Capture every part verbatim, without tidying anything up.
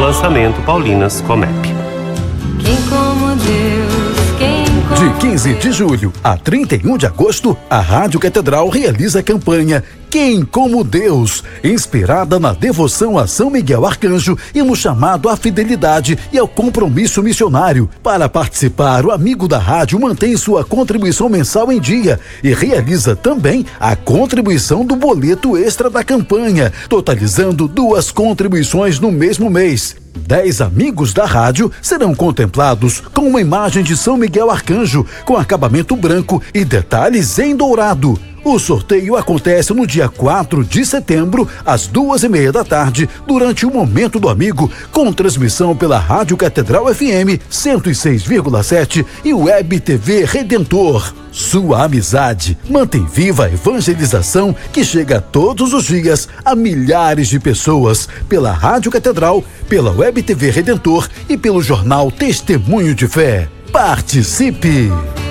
lançamento Paulinas Comep. Quem como Deus, quem como De quinze de julho a trinta e um de agosto, a Rádio Catedral realiza a campanha Quem como Deus, inspirada na devoção a São Miguel Arcanjo e no chamado à fidelidade e ao compromisso missionário. Para participar, o amigo da rádio mantém sua contribuição mensal em dia e realiza também a contribuição do boleto extra da campanha, totalizando duas contribuições no mesmo mês. Dez amigos da rádio serão contemplados com uma imagem de São Miguel Arcanjo com acabamento branco e detalhes em dourado. O sorteio acontece no dia quatro de setembro, às duas e meia da tarde, durante o Momento do Amigo, com transmissão pela Rádio Catedral F M cento e seis vírgula sete e Web T V Redentor. Sua amizade mantém viva a evangelização que chega todos os dias a milhares de pessoas pela Rádio Catedral, pela Web T V Redentor e pelo jornal Testemunho de Fé. Participe!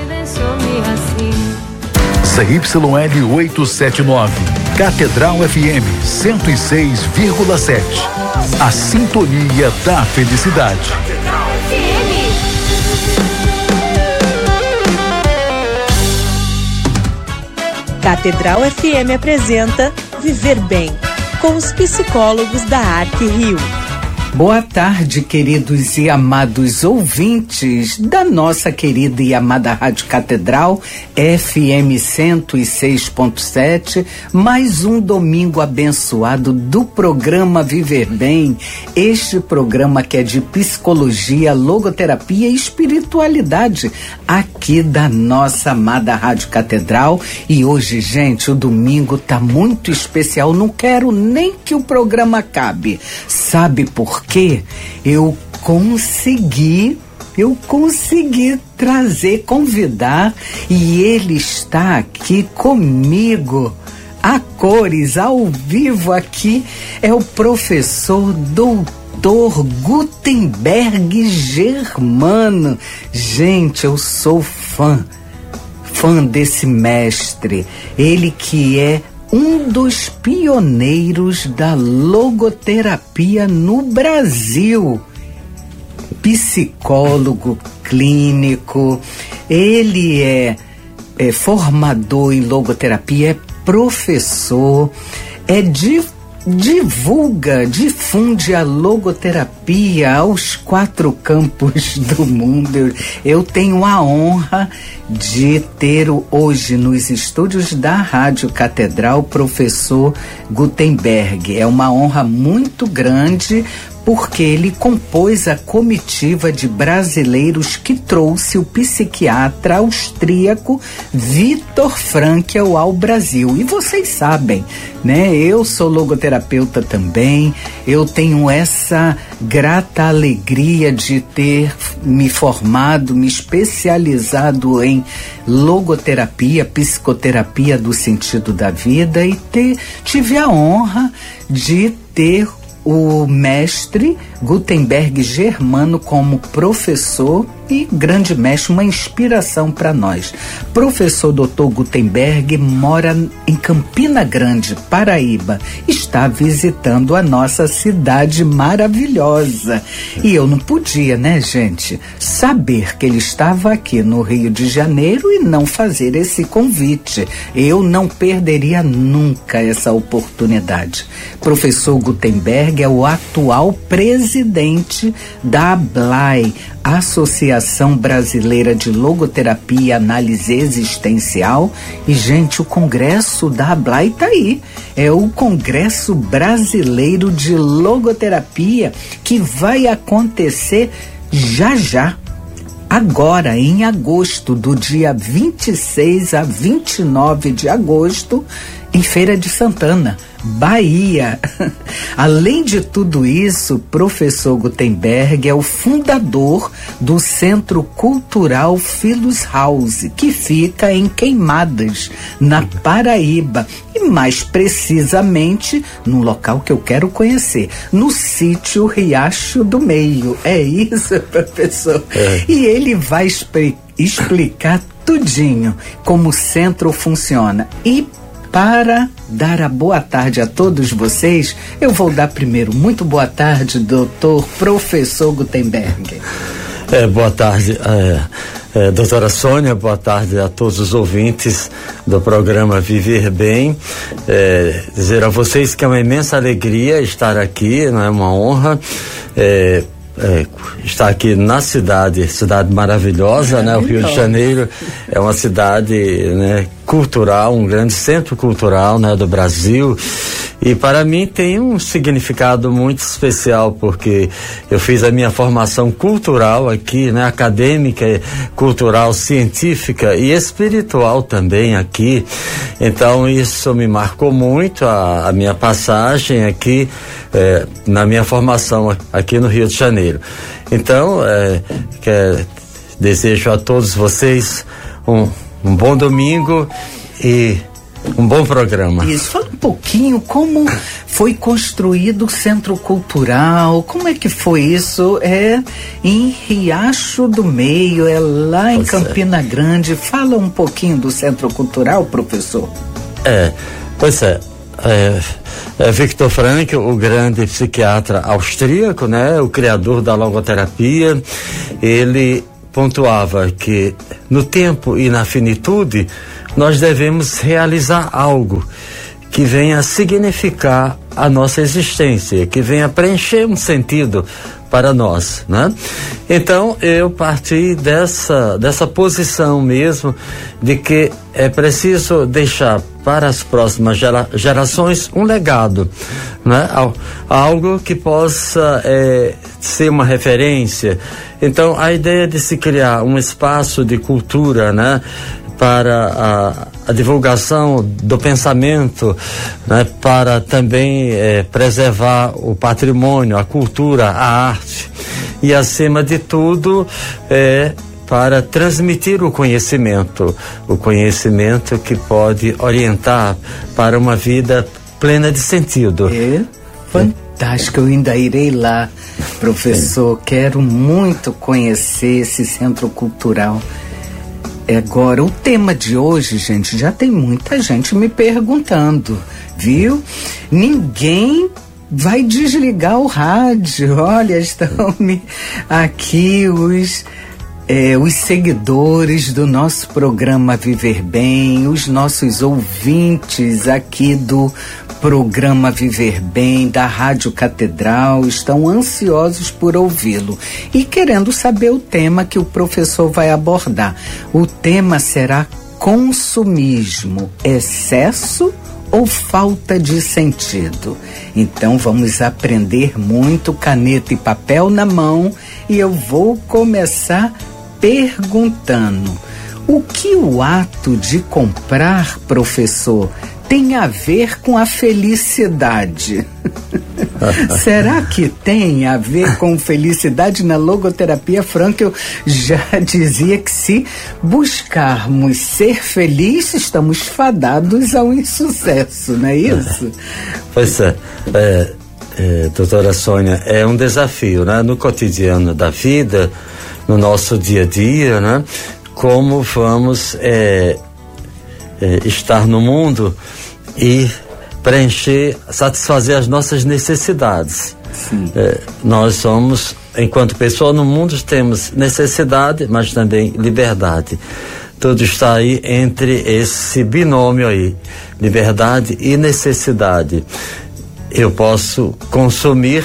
C Y L oitocentos e setenta e nove, Catedral F M cento e seis vírgula sete. A sintonia da felicidade. Catedral F M apresenta Viver Bem, com os psicólogos da Arque Rio. Boa tarde, queridos e amados ouvintes da nossa querida e amada Rádio Catedral F M cento e seis ponto sete. Mais um domingo abençoado do programa Viver Bem, este programa que é de psicologia, logoterapia e espiritualidade aqui da nossa amada Rádio Catedral. E hoje, gente, o domingo tá muito especial, não quero nem que o programa acabe. Sabe por quê? Eu consegui, eu consegui trazer, convidar, e ele está aqui comigo, a cores, ao vivo aqui, é o professor doutor Gutenberg Germano. Gente, eu sou fã, fã desse mestre, ele que é um dos pioneiros da logoterapia no Brasil. Psicólogo clínico, ele é, é formador em logoterapia, é professor, é de, divulga, difunde a logoterapia aos quatro campos do mundo. Eu, eu tenho a honra de ter hoje nos estúdios da Rádio Catedral o professor Gutenberg. É uma honra muito grande, porque ele compôs a comitiva de brasileiros que trouxe o psiquiatra austríaco Viktor Frankl ao Brasil. E vocês sabem, né? Eu sou logoterapeuta também, eu tenho essa grata alegria de ter me formado, me especializado em logoterapia, psicoterapia do sentido da vida, e ter, tive a honra de ter o mestre Gutenberg Germano como professor e grande mestre, uma inspiração para nós. Professor doutor Gutenberg mora em Campina Grande, Paraíba. Está visitando a nossa cidade maravilhosa. E eu não podia, né, gente, saber que ele estava aqui no Rio de Janeiro e não fazer esse convite. Eu não perderia nunca essa oportunidade. Professor Gutenberg é o atual presidente da A B L A I, Associação Brasileira de Logoterapia e Análise Existencial. E, gente, o congresso da A B L A I tá aí. É o Congresso Brasileiro de Logoterapia, que vai acontecer já já. Agora, em agosto, do dia vinte e seis a vinte e nove de agosto, em Feira de Santana, Bahia. Além de tudo isso, professor Gutenberg é o fundador do Centro Cultural Philos House, que fica em Queimadas, na Paraíba, e mais precisamente no local que eu quero conhecer, no sítio Riacho do Meio. É isso, professor? É. E ele vai expli- explicar tudinho como o centro funciona. E para dar a boa tarde a todos vocês, eu vou dar primeiro muito boa tarde, doutor Professor Gutenberg. É, boa tarde, é, é, doutora Sônia, boa tarde a todos os ouvintes do programa Viver Bem. É, dizer a vocês que é uma imensa alegria estar aqui, não é uma honra. É, É, está aqui na cidade, cidade maravilhosa, né? O Rio de Janeiro é uma cidade, né, cultural, um grande centro cultural, né, do Brasil, e para mim tem um significado muito especial, porque eu fiz a minha formação cultural aqui, né, acadêmica, cultural, científica e espiritual também aqui. Então isso me marcou muito, a, a minha passagem aqui, é, na minha formação aqui no Rio de Janeiro. Então, é, que, desejo a todos vocês um, um bom domingo e um bom programa. Isso, fala um pouquinho como foi construído o Centro Cultural, como é que foi isso? É em Riacho do Meio, é lá em pois Campina é. Grande. Fala um pouquinho do Centro Cultural, professor. É, pois é. É, é Victor Frankl, o grande psiquiatra austríaco, né, o criador da logoterapia, ele pontuava que no tempo e na finitude nós devemos realizar algo que venha significar a nossa existência, que venha preencher um sentido para nós, né? Então eu parti dessa dessa posição mesmo de que é preciso deixar para as próximas gera, gerações um legado, né? Algo que possa é, ser uma referência. Então a ideia de se criar um espaço de cultura, né, para a, a divulgação do pensamento, né, para também é, preservar o patrimônio, a cultura, a arte e, acima de tudo, é, para transmitir o conhecimento, o conhecimento que pode orientar para uma vida plena de sentido. É fantástico, eu ainda irei lá, professor. Sim. Quero muito conhecer esse centro cultural. Agora, o tema de hoje, gente, já tem muita gente me perguntando, viu? Ninguém vai desligar o rádio. Olha, estão me aqui os, é, os seguidores do nosso programa Viver Bem, os nossos ouvintes aqui do programa Viver Bem, da Rádio Catedral, estão ansiosos por ouvi-lo e querendo saber o tema que o professor vai abordar. O tema será consumismo, excesso ou falta de sentido? Então vamos aprender muito, caneta e papel na mão, e eu vou começar perguntando: o que o ato de comprar, professor, tem a ver com a felicidade? Será que tem a ver com felicidade? Na logoterapia, Frankl já dizia que se buscarmos ser felizes, estamos fadados ao insucesso, não é isso? Pois é, é, é doutora Sônia, é um desafio, né? No cotidiano da vida, no nosso dia a dia, né? Como vamos é, é, estar no mundo e preencher, satisfazer as nossas necessidades. É, nós somos, enquanto pessoa no mundo, temos necessidade, mas também liberdade. Tudo está aí entre esse binômio aí, liberdade e necessidade. Eu posso consumir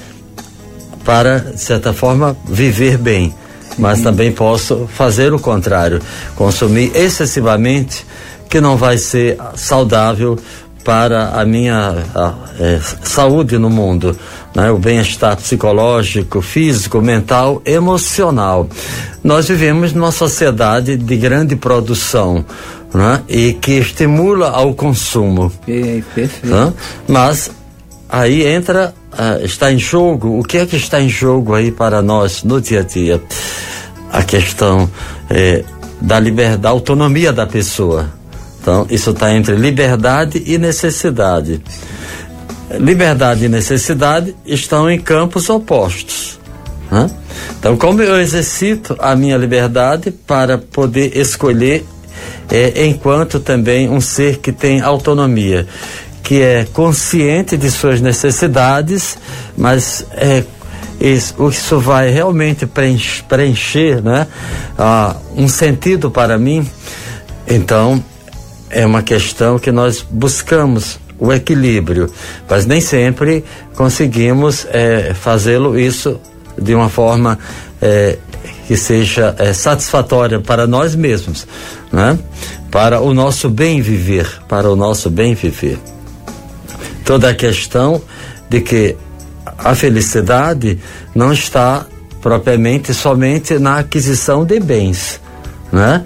para, de certa forma, viver bem, mas Sim. também posso fazer o contrário, consumir excessivamente, que não vai ser saudável para a minha a, é, saúde no mundo, né? O bem-estar psicológico, físico, mental, emocional. Nós vivemos numa sociedade de grande produção, né? E que estimula ao consumo. É, perfeito. Né? Mas aí entra, uh, está em jogo, o que é que está em jogo aí para nós no dia a dia? A questão é, da liberdade, da autonomia da pessoa. Então, isso está entre liberdade e necessidade. Liberdade e necessidade estão em campos opostos, né? Então, como eu exercito a minha liberdade para poder escolher é, enquanto também um ser que tem autonomia, que é consciente de suas necessidades, mas é, isso, isso vai realmente preencher, preencher né, ah, um sentido para mim. Então, é uma questão que nós buscamos o equilíbrio, mas nem sempre conseguimos é, fazê-lo isso de uma forma é, que seja é, satisfatória para nós mesmos, né? Para o nosso bem viver, para o nosso bem viver. Toda a questão de que a felicidade não está propriamente somente na aquisição de bens, né?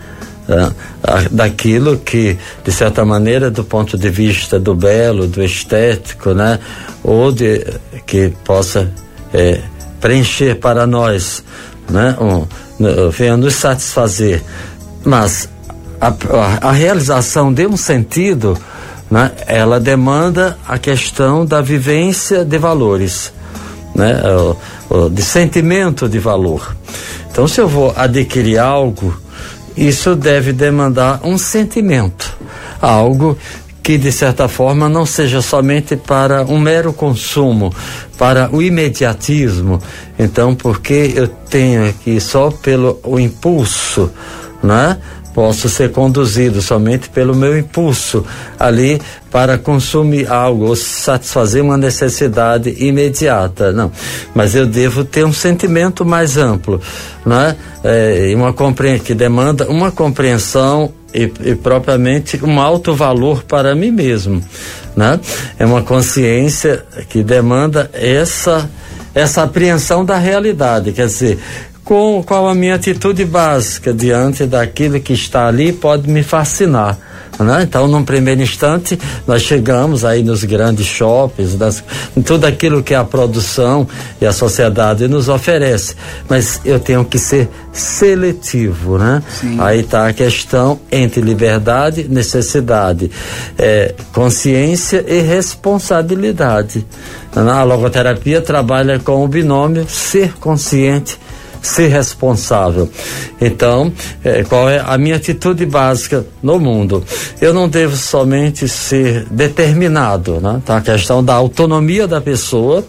Daquilo que, de certa maneira, do ponto de vista do belo, do estético, né? Ou de, que possa é, preencher para nós, né? Um, venha nos satisfazer, mas a, a, a realização de um sentido, né? Ela demanda a questão da vivência de valores, né? O, o, de sentimento de valor. Então, se eu vou adquirir algo, isso deve demandar um sentimento, algo que de certa forma não seja somente para um mero consumo, para o imediatismo. Então, porque eu tenho aqui só pelo o impulso, né? Posso ser conduzido somente pelo meu impulso ali para consumir algo ou satisfazer uma necessidade imediata. Não, mas eu devo ter um sentimento mais amplo, né? É, uma compre- que demanda uma compreensão e, e propriamente um alto valor para mim mesmo, né? É uma consciência que demanda essa essa apreensão da realidade, quer dizer, com qual a minha atitude básica diante daquilo que está ali pode me fascinar, né? Então, num primeiro instante, nós chegamos aí nos grandes shoppings, das, em tudo aquilo que a produção e a sociedade nos oferece, mas eu tenho que ser seletivo, né? Sim. Aí está a questão entre liberdade, necessidade, é, consciência e responsabilidade. A logoterapia trabalha com o binômio ser consciente, ser responsável. Então, eh, qual é a minha atitude básica no mundo? Eu não devo somente ser determinado, né? Então, a questão da autonomia da pessoa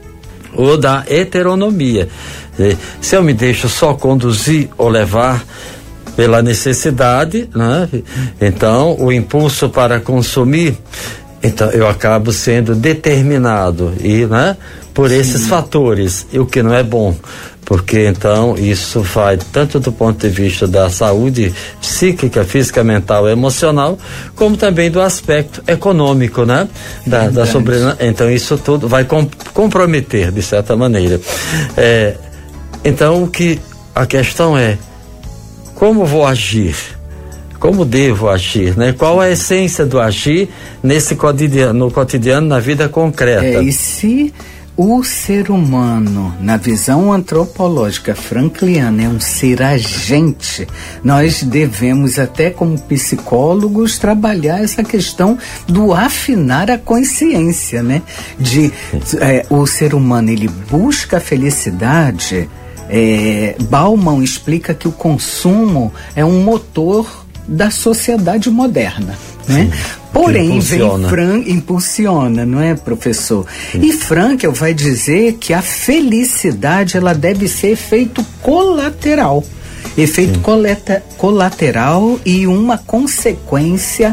ou da heteronomia. Se eu me deixo só conduzir ou levar pela necessidade, né? Então, o impulso para consumir, então eu acabo sendo determinado e, né? Por esses Sim. fatores, e o que não é bom. Porque então isso vai tanto do ponto de vista da saúde psíquica, física, mental e emocional, como também do aspecto econômico, né? Da, da sobre... Então isso tudo vai com, comprometer de certa maneira. É, então o que a questão é como vou agir? Como devo agir, né? Qual a essência do agir nesse cotidiano, no cotidiano, na vida concreta? É, e se o ser humano, na visão antropológica frankliana, é um ser agente, nós devemos até como psicólogos trabalhar essa questão do afinar a consciência, né? De é, o ser humano, ele busca a felicidade. é, Bauman explica que o consumo é um motor da sociedade moderna, né? Porém, vem Frank, impulsiona, não é, professor? Sim. E Frankel vai dizer que a felicidade, ela deve ser efeito colateral. Efeito coleta, colateral e uma consequência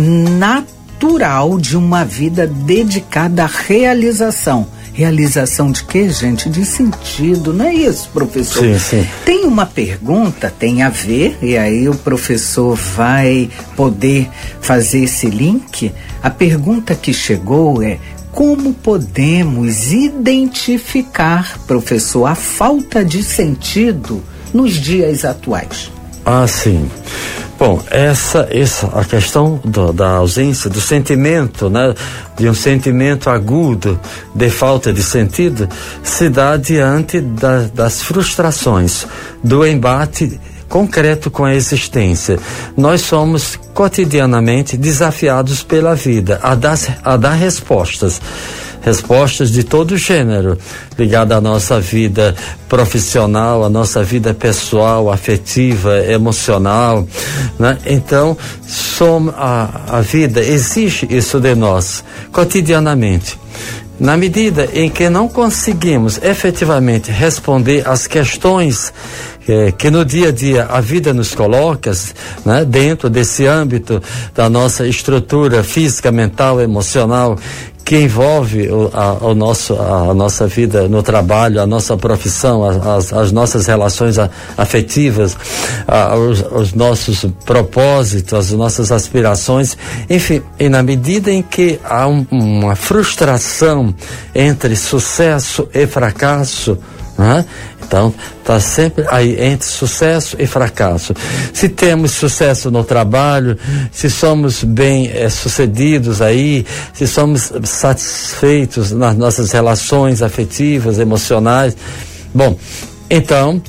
natural de uma vida dedicada à realização. Realização de quê, gente? De sentido, não é isso, professor? Sim, sim. Tem uma pergunta, tem a ver, e aí o professor vai poder fazer esse link. A pergunta que chegou é: como podemos identificar, professor, a falta de sentido nos dias atuais? Ah, sim. Bom, essa, essa a questão do, da ausência do sentimento, né, de um sentimento agudo de falta de sentido, se dá diante da, das frustrações, do embate concreto com a existência. Nós somos cotidianamente desafiados pela vida a dar, a dar respostas. respostas de todo gênero, ligadas à nossa vida profissional, à nossa vida pessoal, afetiva, emocional, né? Então, som, a, a vida exige isso de nós, cotidianamente. Na medida em que não conseguimos efetivamente responder às questões eh, que no dia a dia a vida nos coloca, né, dentro desse âmbito da nossa estrutura física, mental, emocional, que envolve o, a, o nosso, a, a nossa vida no trabalho, a nossa profissão, as, as nossas relações a, afetivas, a, os, os nossos propósitos, as nossas aspirações, enfim, e na medida em que há um, uma frustração entre sucesso e fracasso, né? Então, está sempre aí entre sucesso e fracasso. Se temos sucesso no trabalho, se somos bem é, sucedidos aí, se somos satisfeitos nas nossas relações afetivas, emocionais, bom, então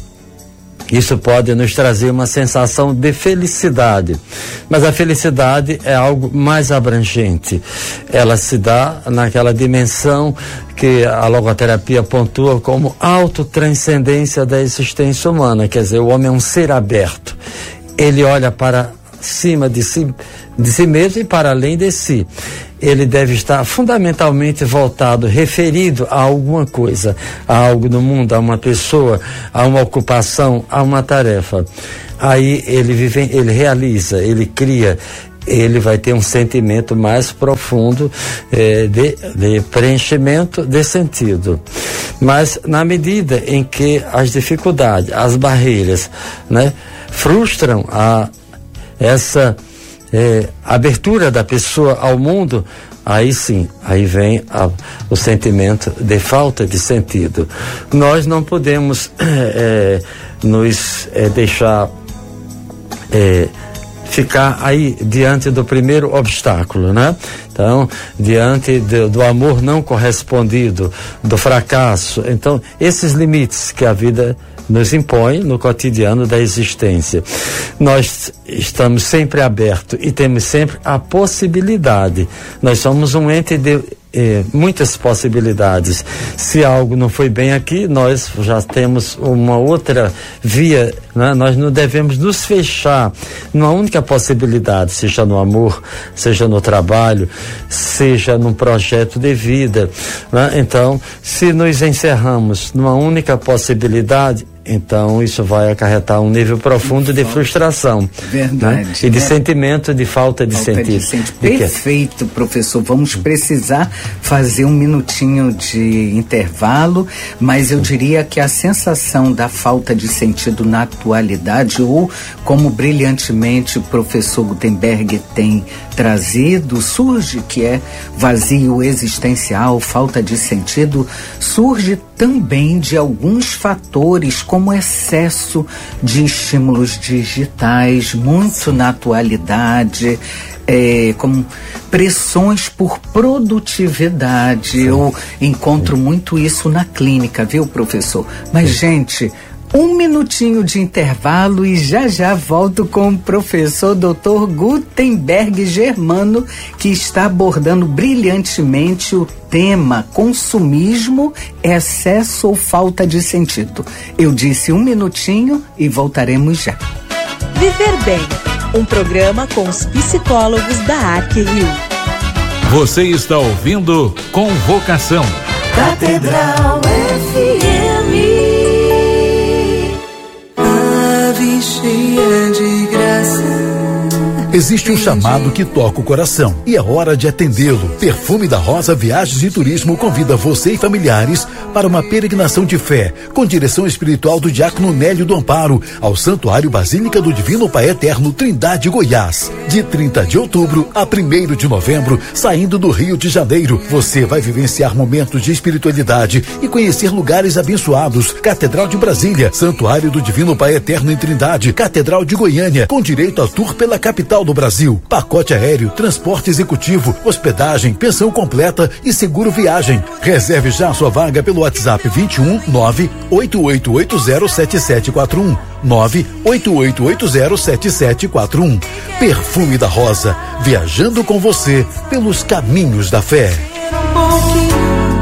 isso pode nos trazer uma sensação de felicidade. Mas a felicidade é algo mais abrangente. Ela se dá naquela dimensão que a logoterapia pontua como autotranscendência da existência humana. Quer dizer, o homem é um ser aberto. Ele olha para cima de si, de si mesmo e para além de si. Ele deve estar fundamentalmente voltado, referido a alguma coisa, a algo no mundo, a uma pessoa, a uma ocupação, a uma tarefa. Aí ele vive, ele realiza, ele cria, ele vai ter um sentimento mais profundo eh, de, de preenchimento de sentido. Mas na medida em que as dificuldades, as barreiras, né, frustram a essa É, abertura da pessoa ao mundo, aí sim, aí vem a, o sentimento de falta de sentido. Nós não podemos é, nos é, deixar é, ficar aí diante do primeiro obstáculo, né? Então, diante de, do amor não correspondido, do fracasso, então, esses limites que a vida nos impõe no cotidiano da existência. Nós estamos sempre abertos e temos sempre a possibilidade. Nós somos um ente de eh, muitas possibilidades. Se algo não foi bem aqui, nós já temos uma outra via, né? Nós não devemos nos fechar numa única possibilidade, seja no amor, seja no trabalho, seja num projeto de vida, né? Então, se nos encerramos numa única possibilidade, então isso vai acarretar um nível profundo de frustração. Verdade. Né? E de né? sentimento de falta de falta sentido. De sentido. Perfeito, professor. Vamos precisar fazer um minutinho de intervalo, mas eu diria que a sensação da falta de sentido na atualidade, ou como brilhantemente o professor Gutenberg tem trazido, surge que é vazio existencial, falta de sentido, surge também de alguns fatores, como excesso de estímulos digitais, muito na atualidade, é, como pressões por produtividade. Sim. Eu encontro muito isso na clínica, viu, professor? Mas, gente, um minutinho de intervalo e já já volto com o professor doutor Gutenberg Germano, que está abordando brilhantemente o tema consumismo, excesso ou falta de sentido. Eu disse um minutinho e voltaremos já. Viver Bem, um programa com os psicólogos da Arque Rio. Você está ouvindo Convocação. Catedral F M. Ave cheia de graça. Existe um chamado que toca o coração e é hora de atendê-lo. Perfume da Rosa Viagens e Turismo convida você e familiares para uma peregrinação de fé, com direção espiritual do diácono Nélio do Amparo, ao Santuário Basílica do Divino Pai Eterno, Trindade, Goiás. De trinta de outubro a primeiro de novembro, saindo do Rio de Janeiro, você vai vivenciar momentos de espiritualidade e conhecer lugares abençoados. Catedral de Brasília, Santuário do Divino Pai Eterno em Trindade, Catedral de Goiânia, com direito a tour pela capital do Brasil, pacote aéreo, transporte executivo, hospedagem, pensão completa e seguro viagem. Reserve já sua vaga pelo WhatsApp vinte e um nove oito oito oito zero sete sete quatro um nove oito oito oito zero sete sete quatro um. Perfume da Rosa, viajando com você pelos caminhos da fé. Um pouquinho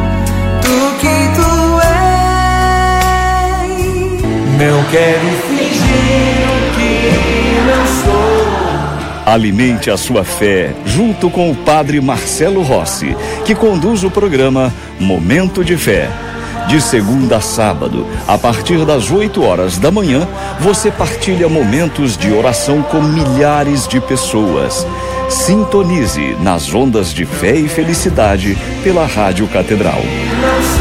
Não quero fingir o que não sou. Alimente a sua fé junto com o Padre Marcelo Rossi, que conduz o programa Momento de Fé. De segunda a sábado, a partir das oito horas da manhã, você partilha momentos de oração com milhares de pessoas. Sintonize nas ondas de fé e felicidade pela Rádio Catedral.